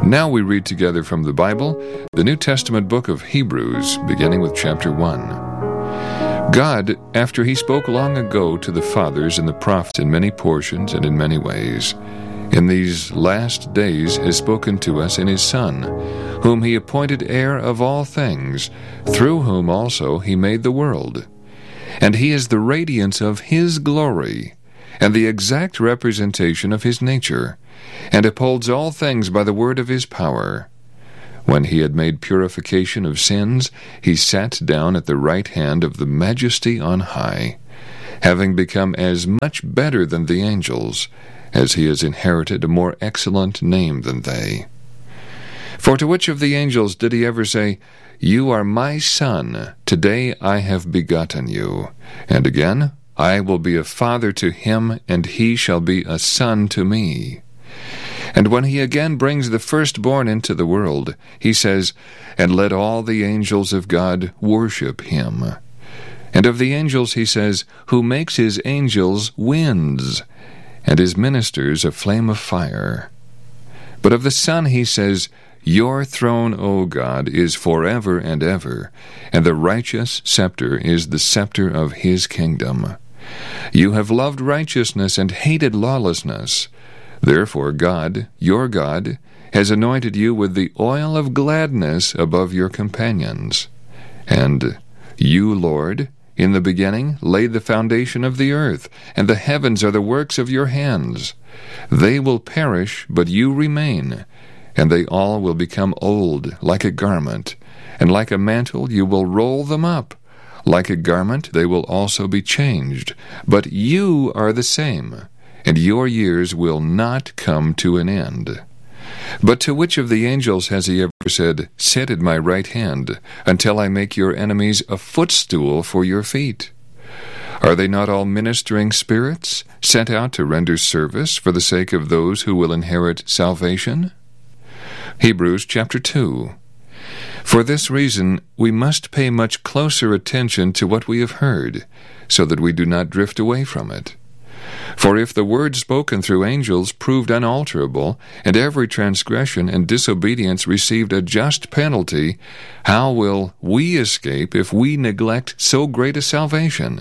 Now we read together from the Bible, the New Testament book of Hebrews, beginning with chapter 1. God, after He spoke long ago to the fathers and the prophets in many portions and in many ways, in these last days has spoken to us in His Son, whom He appointed heir of all things, through whom also He made the world. And He is the radiance of His glory, and the exact representation of His nature, and upholds all things by the word of His power. When He had made purification of sins, He sat down at the right hand of the Majesty on high, having become as much better than the angels, as He has inherited a more excellent name than they. For to which of the angels did He ever say, "You are my Son, today I have begotten you"? And again, "I will be a father to him, and he shall be a son to me"? And when He again brings the firstborn into the world, He says, "And let all the angels of God worship Him." And of the angels He says, "Who makes His angels winds, and His ministers a flame of fire." But of the Son He says, "Your throne, O God, is forever and ever, and the righteous scepter is the scepter of His kingdom. You have loved righteousness and hated lawlessness. Therefore God, your God, has anointed you with the oil of gladness above your companions. And you, Lord, in the beginning laid the foundation of the earth, and the heavens are the works of your hands. They will perish, but you remain, and they all will become old, like a garment, and like a mantle you will roll them up. Like a garment they will also be changed, but you are the same, and your years will not come to an end. But to which of the angels has He ever said, "Sit at my right hand, until I make your enemies a footstool for your feet"? Are they not all ministering spirits, sent out to render service for the sake of those who will inherit salvation? Hebrews chapter 2. For this reason we must pay much closer attention to what we have heard, so that we do not drift away from it. For if the word spoken through angels proved unalterable, and every transgression and disobedience received a just penalty, how will we escape if we neglect so great a salvation?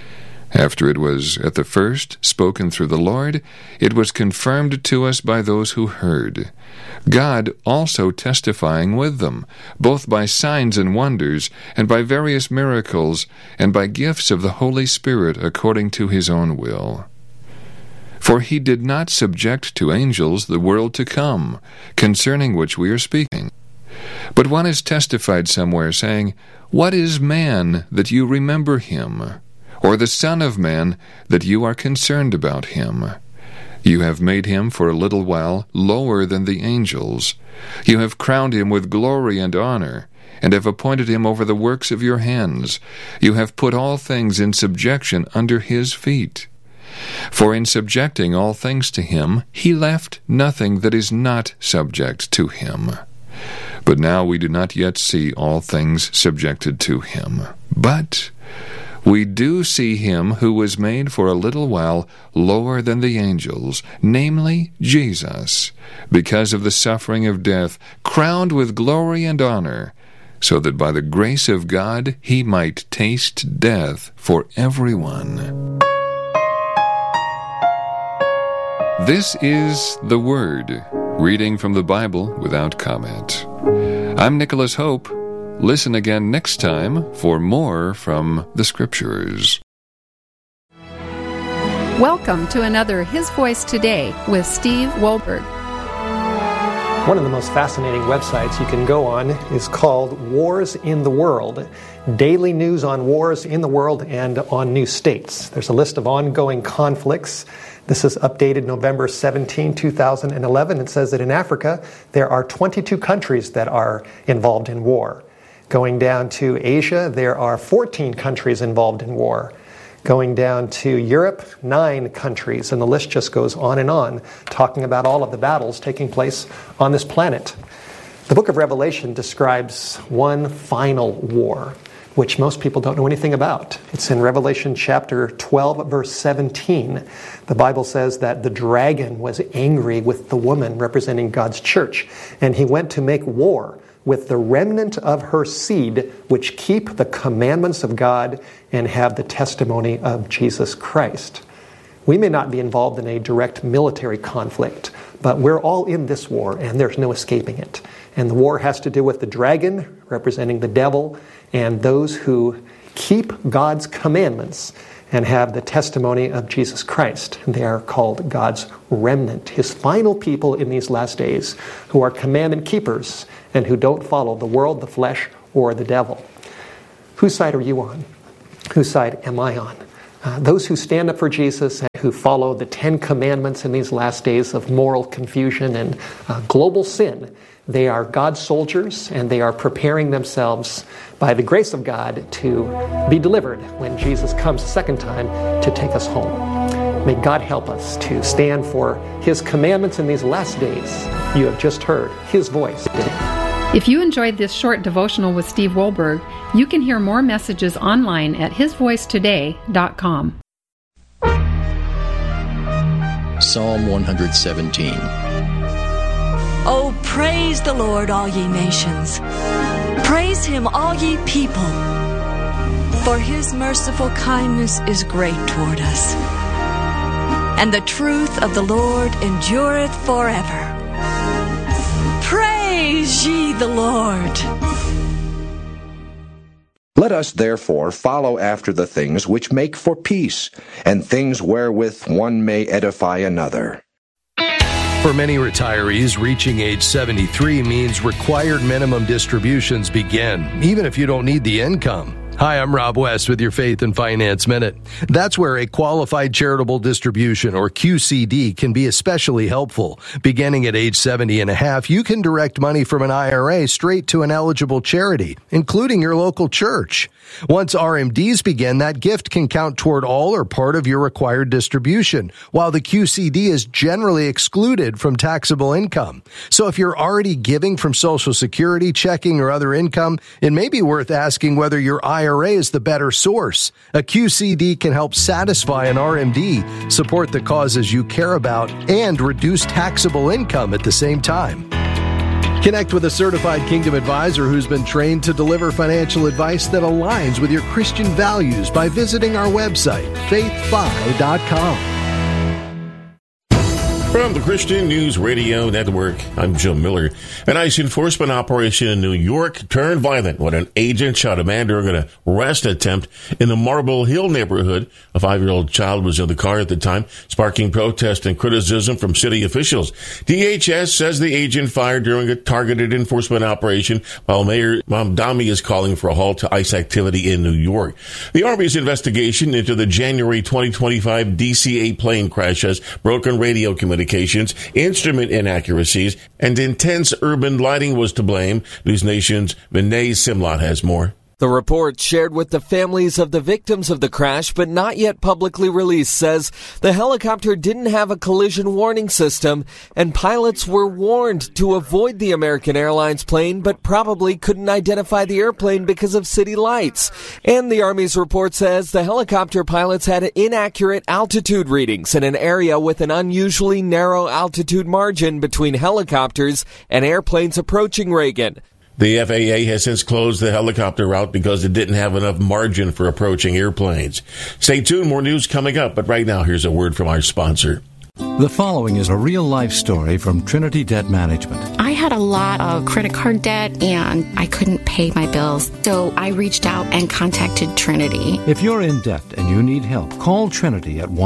After it was at the first spoken through the Lord, it was confirmed to us by those who heard, God also testifying with them, both by signs and wonders, and by various miracles, and by gifts of the Holy Spirit according to His own will. For He did not subject to angels the world to come, concerning which we are speaking. But one is testified somewhere, saying, "What is man that you remember him? Or the Son of Man that you are concerned about him? You have made him for a little while lower than the angels. You have crowned him with glory and honor, and have appointed him over the works of your hands. You have put all things in subjection under his feet. For in subjecting all things to him, he left nothing that is not subject to him. But now we do not yet see all things subjected to him. But we do see him who was made for a little while lower than the angels, namely Jesus, because of the suffering of death, crowned with glory and honor, so that by the grace of God he might taste death for everyone. This is the Word, reading from the Bible without comment. I'm Nicholas Hope. Listen again next time for more from the Scriptures. Welcome to another His Voice Today with Steve Wohlberg. One of the most fascinating websites you can go on is called Wars in the World. Daily news on wars in the world and on new states. There's a list of ongoing conflicts. This is updated November 17, 2011. It says that in Africa, there are 22 countries that are involved in war. Going down to Asia, there are 14 countries involved in war. Going down to Europe, 9 countries, and the list just goes on, talking about all of the battles taking place on this planet. The book of Revelation describes one final war. which most people don't know anything about. It's in Revelation chapter 12, verse 17. The Bible says that the dragon was angry with the woman representing God's church, and he went to make war with the remnant of her seed, which keep the commandments of God and have the testimony of Jesus Christ. We may not be involved in a direct military conflict, but we're all in this war, and there's no escaping it. And the war has to do with the dragon, representing the devil, and those who keep God's commandments and have the testimony of Jesus Christ. And they are called God's remnant, his final people in these last days, who are commandment keepers and who don't follow the world, the flesh, or the devil. Whose side are you on? Whose side am I on? Those who stand up for Jesus and who follow the 10 commandments in these last days of moral confusion and global sin, they are God's soldiers, and they are preparing themselves by the grace of God to be delivered when Jesus comes a second time to take us home. May God help us to stand for his commandments in these last days. You have just heard his voice today. If you enjoyed this short devotional with Steve Wohlberg, you can hear more messages online at hisvoicetoday.com. Psalm 117. Oh, praise the Lord, all ye nations. Praise him, all ye people. For his merciful kindness is great toward us. And the truth of the Lord endureth forever. Praise ye the Lord. Let us therefore follow after the things which make for peace, and things wherewith one may edify another. For many retirees, reaching age 73 means required minimum distributions begin, even if you don't need the income. Hi, I'm Rob West with your Faith and Finance Minute. That's where a qualified charitable distribution, or QCD, can be especially helpful. Beginning at age 70 and a half, you can direct money from an IRA straight to an eligible charity, including your local church. Once RMDs begin, that gift can count toward all or part of your required distribution, while the QCD is generally excluded from taxable income. So if you're already giving from Social Security, checking, or other income, it may be worth asking whether your IRA is the better source. A QCD can help satisfy an RMD, support the causes you care about, and reduce taxable income at the same time. Connect with a certified Kingdom advisor who's been trained to deliver financial advice that aligns with your Christian values by visiting our website, faithfi.com. From the Christian News Radio Network, I'm Jim Miller. An ICE enforcement operation in New York turned violent when an agent shot a man during an arrest attempt in the Marble Hill neighborhood. A 5-year-old child was in the car at the time, sparking protest and criticism from city officials. DHS says the agent fired during a targeted enforcement operation, while Mayor Mamdani is calling for a halt to ICE activity in New York. The Army's investigation into the January 2025 DC-8 plane crash has broken radio communications, instrument inaccuracies, and intense urban lighting was to blame. News Nation's Vinay Simlot has more. The report shared with the families of the victims of the crash, but not yet publicly released, says the helicopter didn't have a collision warning system, and pilots were warned to avoid the American Airlines plane, but probably couldn't identify the airplane because of city lights. And the Army's report says the helicopter pilots had inaccurate altitude readings in an area with an unusually narrow altitude margin between helicopters and airplanes approaching Reagan. The FAA has since closed the helicopter route because it didn't have enough margin for approaching airplanes. Stay tuned, more news coming up, but right now here's a word from our sponsor. The following is a real-life story from Trinity Debt Management. I had a lot of credit card debt, and I couldn't pay my bills, so I reached out and contacted Trinity. If you're in debt and you need help, call Trinity at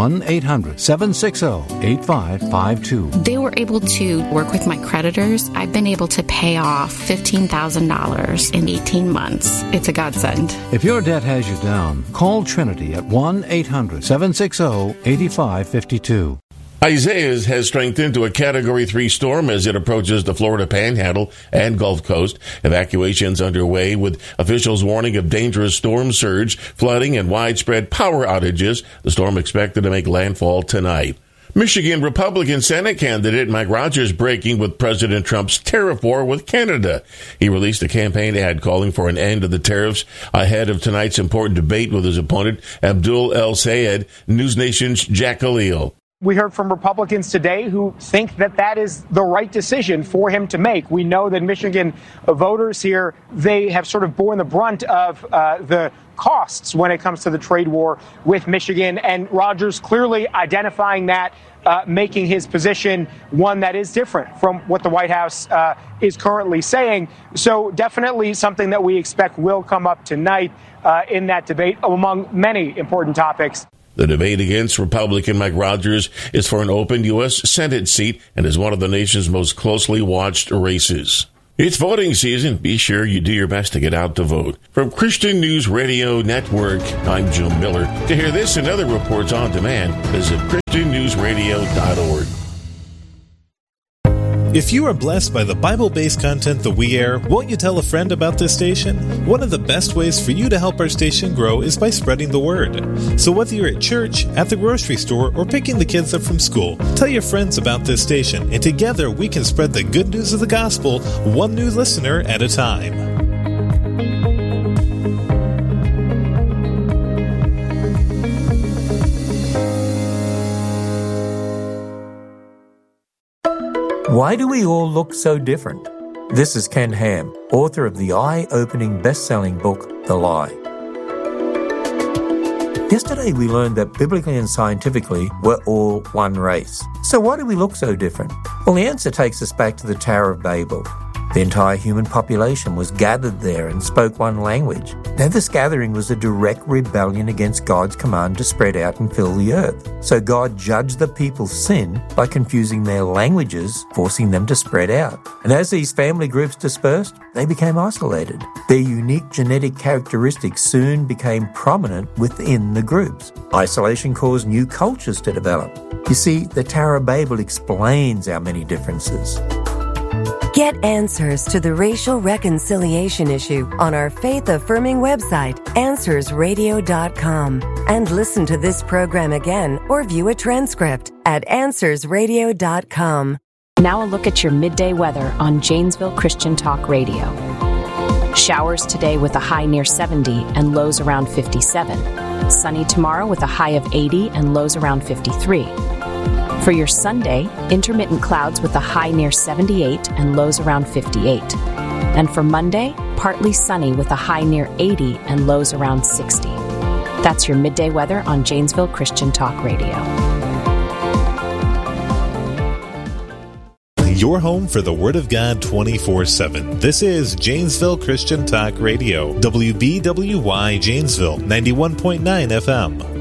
1-800-760-8552. They were able to work with my creditors. I've been able to pay off $15,000 in 18 months. It's a godsend. If your debt has you down, call Trinity at 1-800-760-8552. Isaias has strengthened to a Category 3 storm as it approaches the Florida Panhandle and Gulf Coast. Evacuations underway with officials warning of dangerous storm surge, flooding, and widespread power outages. The storm expected to make landfall tonight. Michigan Republican Senate candidate Mike Rogers breaking with President Trump's tariff war with Canada. He released a campaign ad calling for an end to the tariffs ahead of tonight's important debate with his opponent, Abdul El Sayed, News Nation's Jack Khalil. We heard from Republicans today who think that that is the right decision for him to make. We know that Michigan voters here, they have sort of borne the brunt of the costs when it comes to the trade war with Michigan, and Rogers clearly identifying that, making his position one that is different from what the White House is currently saying. So definitely something that we expect will come up tonight in that debate, among many important topics. The debate against Republican Mike Rogers is for an open U.S. Senate seat and is one of the nation's most closely watched races. It's voting season. Be sure you do your best to get out to vote. From Christian News Radio Network, I'm Jim Miller. To hear this and other reports on demand, visit ChristianNewsRadio.org. If you are blessed by the Bible-based content that we air, won't you tell a friend about this station? One of the best ways for you to help our station grow is by spreading the word. So whether you're at church, at the grocery store, or picking the kids up from school, tell your friends about this station, and together we can spread the good news of the gospel, one new listener at a time. Why do we all look so different? This is Ken Ham, author of the eye-opening best-selling book, The Lie. Yesterday we learned that biblically and scientifically we're all one race. So why do we look so different? Well, the answer takes us back to the Tower of Babel. The entire human population was gathered there and spoke one language. Now this gathering was a direct rebellion against God's command to spread out and fill the earth. So God judged the people's sin by confusing their languages, forcing them to spread out. And as these family groups dispersed, they became isolated. Their unique genetic characteristics soon became prominent within the groups. Isolation caused new cultures to develop. You see, the Tower of Babel explains our many differences. Get answers to the racial reconciliation issue on our faith-affirming website, AnswersRadio.com. And listen to this program again or view a transcript at AnswersRadio.com. Now a look at your midday weather on Janesville Christian Talk Radio. Showers today with a high near 70 and lows around 57. Sunny tomorrow with a high of 80 and lows around 53. For your Sunday, intermittent clouds with a high near 78 and lows around 58. And for Monday, partly sunny with a high near 80 and lows around 60. That's your midday weather on Janesville Christian Talk Radio. Your home for the Word of God 24/7. This is Janesville Christian Talk Radio. WBWY Janesville, 91.9 FM.